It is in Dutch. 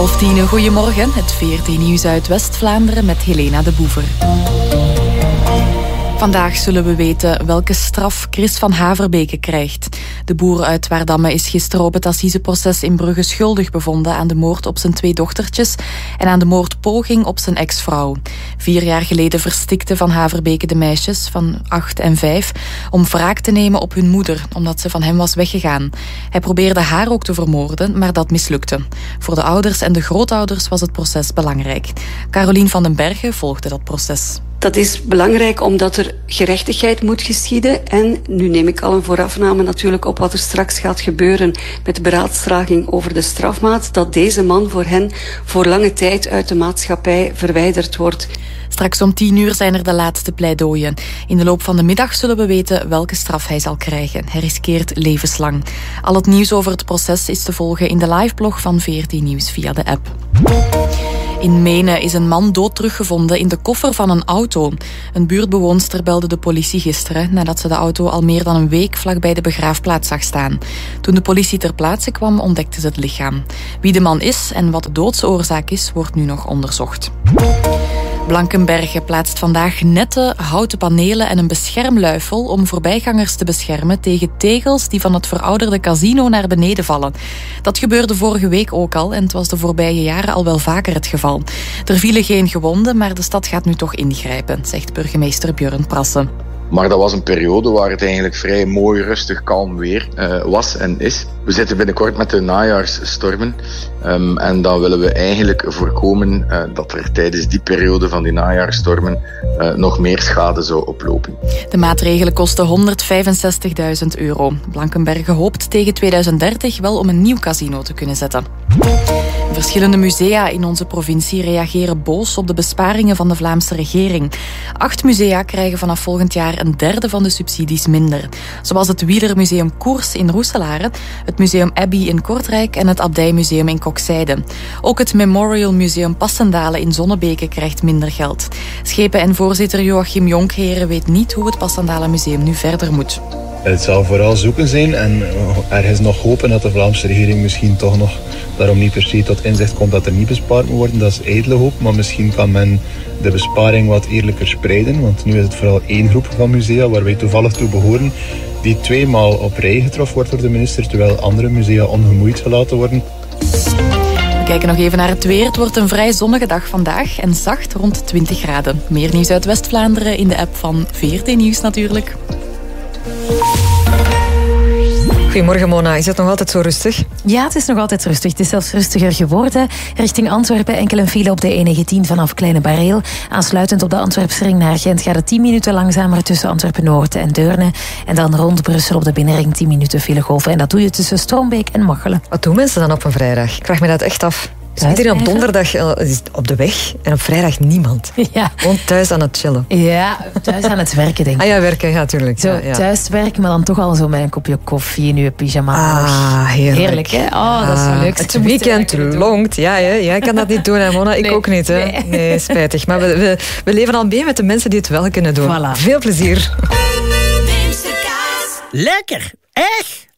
9:30, goedemorgen. Het VRT-nieuws uit West-Vlaanderen met Helena de Boever. Vandaag zullen we weten welke straf Chris van Haverbeke krijgt. De boer uit Waardamme is gisteren op het assiseproces in Brugge schuldig bevonden aan de moord op zijn 2 dochtertjes en aan de moordpoging op zijn ex-vrouw. 4 jaar geleden verstikte Van Haverbeke de meisjes van 8 en 5 om wraak te nemen op hun moeder, omdat ze van hem was weggegaan. Hij probeerde haar ook te vermoorden, maar dat mislukte. Voor de ouders en de grootouders was het proces belangrijk. Carolien van den Bergen volgde dat proces. Dat is belangrijk omdat er gerechtigheid moet geschieden. En nu neem ik al een voorafname natuurlijk op wat er straks gaat gebeuren met de beraadslaging over de strafmaat. Dat deze man voor hen voor lange tijd uit de maatschappij verwijderd wordt. Straks om 10 zijn er de laatste pleidooien. In de loop van de middag zullen we weten welke straf hij zal krijgen. Hij riskeert levenslang. Al het nieuws over het proces is te volgen in de liveblog van VRT Nieuws via de app. In Menen is een man dood teruggevonden in de koffer van een auto. Een buurtbewoonster belde de politie gisteren nadat ze de auto al meer dan een week vlakbij de begraafplaats zag staan. Toen de politie ter plaatse kwam, ontdekte ze het lichaam. Wie de man is en wat de doodsoorzaak is, wordt nu nog onderzocht. Blankenberge plaatst vandaag nette houten panelen en een beschermluifel om voorbijgangers te beschermen tegen tegels die van het verouderde casino naar beneden vallen. Dat gebeurde vorige week ook al en het was de voorbije jaren al wel vaker het geval. Er vielen geen gewonden, maar de stad gaat nu toch ingrijpen, zegt burgemeester Björn Prassen. Maar dat was een periode waar het eigenlijk vrij mooi, rustig, kalm weer was en is. We zitten binnenkort met de najaarsstormen en dan willen we eigenlijk voorkomen dat er tijdens die periode van die najaarsstormen nog meer schade zou oplopen. De maatregelen kosten €165.000. Blankenberge hoopt tegen 2030 wel om een nieuw casino te kunnen zetten. Verschillende musea in onze provincie reageren boos op de besparingen van de Vlaamse regering. 8 musea krijgen vanaf volgend jaar 1/3 van de subsidies minder. Zoals het Wielermuseum Koers in Roeselare, het Museum Abbey in Kortrijk en het Abdijmuseum in Kokzijde. Ook het Memorial Museum Passendale in Zonnebeke krijgt minder geld. Schepen- en voorzitter Joachim Jonkheren weet niet hoe het Passendale Museum nu verder moet. Het zal vooral zoeken zijn en er is nog hopen dat de Vlaamse regering misschien toch nog daarom niet per se tot inzicht komt dat er niet bespaard moet worden. Dat is ijdele hoop, maar misschien kan men de besparing wat eerlijker spreiden. Want nu is het vooral 1 groep van musea waar wij toevallig toe behoren, die 2 maal op rij getroffen wordt door de minister, terwijl andere musea ongemoeid gelaten worden. We kijken nog even naar het weer. Het wordt een vrij zonnige dag vandaag en zacht rond 20 graden. Meer nieuws uit West-Vlaanderen in de app van VRT Nieuws natuurlijk. Goedemorgen Mona, is het nog altijd zo rustig? Ja, het is nog altijd rustig. Het is zelfs rustiger geworden. Richting Antwerpen enkel een file op de E19 vanaf Kleine Bareel. Aansluitend op de Antwerpsring naar Gent gaat het 10 minuten langzamer tussen Antwerpen-Noord en Deurne. En dan rond Brussel op de binnenring 10 minuten filegolven. En dat doe je tussen Strombeek en Machelen. Wat doen mensen dan op een vrijdag? Ik vraag me dat echt af. Dus iedereen op donderdag is op de weg en op vrijdag niemand. Ja. Gewoon thuis aan het chillen. Ja, thuis aan het werken, denk ik. Ah ja, werken, ja, natuurlijk. Zo, ja. thuis werken, maar dan toch al zo met een kopje koffie in je pyjama. Ah, heerlijk. Heerlijk, hè? Oh, dat is wel leuk. Het weekend longt. Ja, hè? Jij kan dat niet doen, hè, Mona? Ik ook niet, hè? Nee, spijtig. Maar we leven al mee met de mensen die het wel kunnen doen. Voilà. Veel plezier. Lekker, echt?